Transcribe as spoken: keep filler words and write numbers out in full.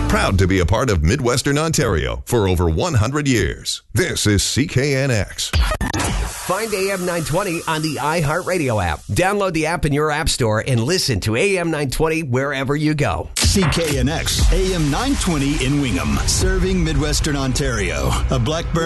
Proud to be a part of Midwestern Ontario for over one hundred years. This is C K N X. Find A M nine twenty on the iHeartRadio app. Download the app in your app store and listen to A M nine twenty wherever you go. C K N X, A M nine twenty in Wingham, serving Midwestern Ontario. A Blackburn